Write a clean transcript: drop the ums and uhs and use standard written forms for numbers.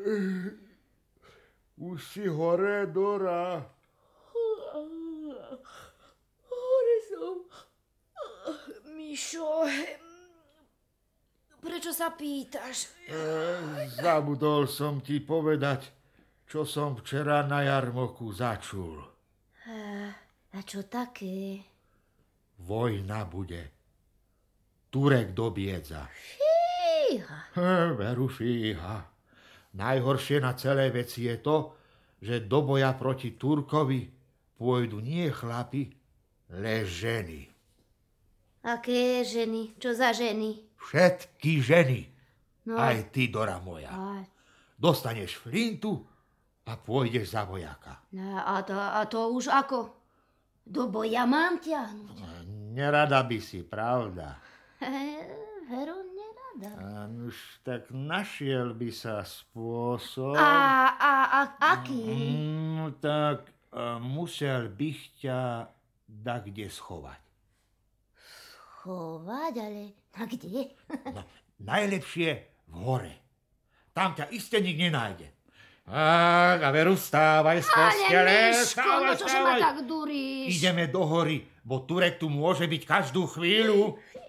Už si hore, Dora. Hore som. Mišo, prečo sa pýtaš? Zabudol som ti povedať, čo som včera na jarmoku začul. A čo také? Vojna bude. Turek do Biedza. Fíha. Veru fíha. Najhoršie na celej veci je to, že do boja proti Turkovi pôjdu nie chlapi, le ženy. Aké ženy? Čo za ženy? Všetky ženy. No. Aj ty, Dora moja. Dostaneš flintu a pôjdeš za vojaka. A to už ako? Do boja mám ťahnuť? Nerada by si, pravda? Veru, nerada. Už tak našiel by sa spôsob. Aký? Tak musel by ťa kde schovať. Schovať? Ale na kde? No, najlepšie v hore. Tam ťa iste nik nenájde. A veru, stávaj z postele. Ale Miško, no čože ma tak duríš? Ideme do hory, bo Turek tu môže byť každú chvíľu.